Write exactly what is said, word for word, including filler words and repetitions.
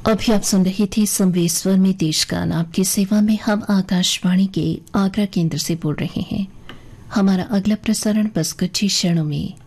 अभी आप सुन रही थी संवेश्वर में देश गान। आपकी सेवा में हम आकाशवाणी के आगरा केंद्र से बोल रहे हैं। हमारा अगला प्रसारण बस कुछ ही क्षणों में।